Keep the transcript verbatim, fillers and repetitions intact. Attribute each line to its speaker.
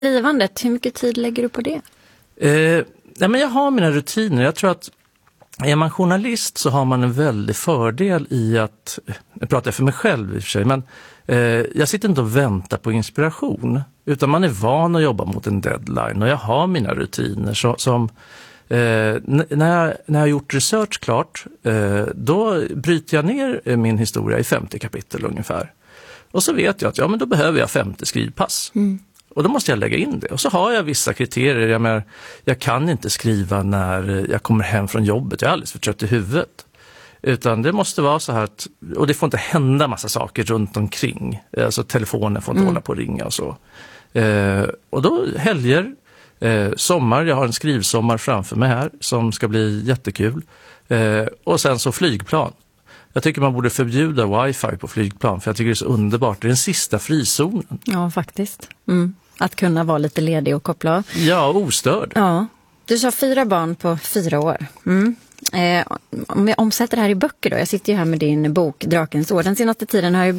Speaker 1: Skrivandet, hur mycket tid lägger du på det?
Speaker 2: Eh, nej men jag har mina rutiner. Jag tror att är man journalist så har man en väldig fördel i att, jag pratar för mig själv i och för sig, men eh, jag sitter inte och väntar på inspiration. Utan man är van att jobba mot en deadline och jag har mina rutiner så, som eh, n- när, jag, när jag har gjort research klart, eh, då bryter jag ner min historia i femtio kapitel ungefär. Och så vet jag att ja, men då behöver jag femtio skrivpass. Mm. Och då måste jag lägga in det. Och så har jag vissa kriterier. Jag, menar, jag kan inte skriva när jag kommer hem från jobbet. Jag är alldeles för trött i huvudet. Utan det måste vara så här att, och det får inte hända massa saker runt omkring. Alltså telefonen får inte mm. hålla på att ringa och så. Eh, och då helger, eh, sommar, jag har en skrivsommar framför mig här som ska bli jättekul. Eh, och sen så flygplan. Jag tycker man borde förbjuda wifi på flygplan för jag tycker det är så underbart. Det är den sista frizonen.
Speaker 1: Ja, faktiskt. Mm. Att kunna vara lite ledig och koppla av.
Speaker 2: Ja, ostörd.
Speaker 1: Ja. Du sa fyra barn på fyra år. Mm. Eh, om jag omsätter det här i böcker då. Jag sitter ju här med din bok Drakens år. Den senaste tiden har ju